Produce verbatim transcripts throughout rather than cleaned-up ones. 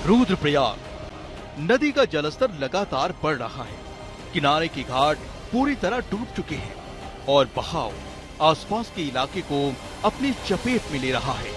रुद्रप्रयाग नदी का जलस्तर लगातार बढ़ रहा है। किनारे के घाट पूरी तरह डूब चुके हैं और बहाव आसपास के इलाके को अपनी चपेट में ले रहा है।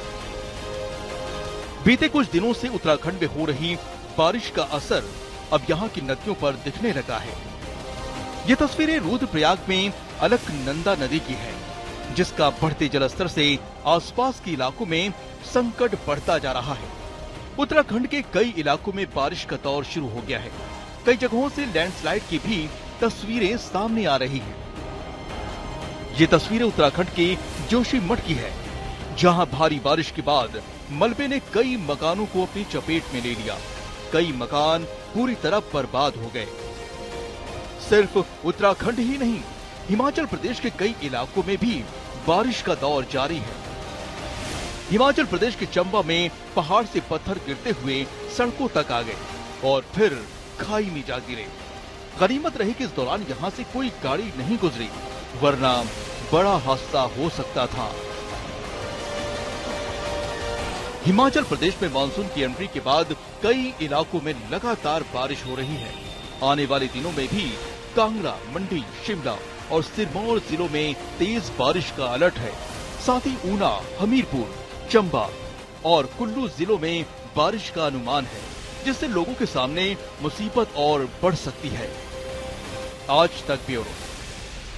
बीते कुछ दिनों से उत्तराखंड में हो रही बारिश का असर अब यहाँ की नदियों पर दिखने लगा है। ये तस्वीरें रुद्रप्रयाग में अलकनंदा नदी की है, जिसका बढ़ते जलस्तर से आसपास के इलाकों में संकट बढ़ता जा रहा है। उत्तराखंड के कई इलाकों में बारिश का दौर शुरू हो गया है। कई जगहों से लैंडस्लाइड की भी तस्वीरें सामने आ रही हैं। ये तस्वीरें उत्तराखंड के जोशीमठ की है, जहां भारी बारिश के बाद मलबे ने कई मकानों को अपनी चपेट में ले लिया। कई मकान पूरी तरह बर्बाद हो गए। सिर्फ उत्तराखंड ही नहीं, हिमाचल प्रदेश के कई इलाकों में भी बारिश का दौर जारी है। हिमाचल प्रदेश के चंबा में पहाड़ से पत्थर गिरते हुए सड़कों तक आ गए और फिर खाई में जा गिरे। गनीमत रही कि इस दौरान यहाँ से कोई गाड़ी नहीं गुजरी, वरना बड़ा हादसा हो सकता था। हिमाचल प्रदेश में मानसून की एंट्री के बाद कई इलाकों में लगातार बारिश हो रही है। आने वाले दिनों में भी कांगड़ा, मंडी, शिमला और सिरमौर जिलों में तेज बारिश का अलर्ट है। साथ ही ऊना, हमीरपुर, चंबा और कुल्लू जिलों में बारिश का अनुमान है, जिससे लोगों के सामने मुसीबत और बढ़ सकती है। आज तक ब्यूरो।